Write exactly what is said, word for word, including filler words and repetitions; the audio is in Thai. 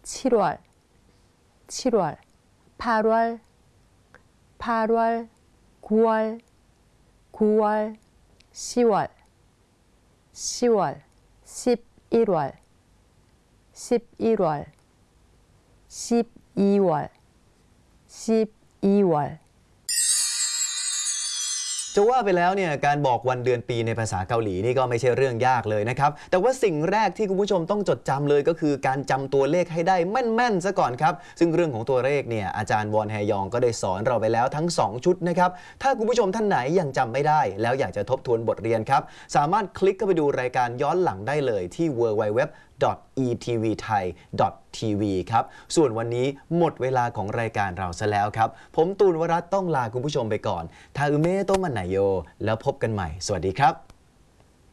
칠월 칠월 팔월 팔월 구월 구월 시월 시월 십일월 십일월 십이월 십이월 จะว่าไปแล้วเนี่ยการบอกวันเดือนปีในภาษาเกาหลีนี่ก็ไม่ใช่เรื่องยากเลยนะครับแต่ว่าสิ่งแรกที่คุณผู้ชมต้องจดจำเลยก็คือการจำตัวเลขให้ได้แม่นๆซะก่อนครับซึ่งเรื่องของตัวเลขเนี่ยอาจารย์วอนแฮยองก็ได้สอนเราไปแล้วทั้งสองชุดนะครับถ้าคุณผู้ชมท่านไหนยังจำไม่ได้แล้วอยากจะทบทวนบทเรียนครับสามารถคลิกเข้าไปดูรายการย้อนหลังได้เลยที่ ดับเบิลยู ดับเบิลยู ดับเบิลยู ดอท อี ที วี ไทย ดอท ที วี ครับส่วนวันนี้หมดเวลาของรายการเราซะแล้วครับผมตูนวรัตน์ต้องลาคุณผู้ชมไปก่อนทาอุเมะโตะมันไนโยแล้วพบกันใหม่สวัสดีครับ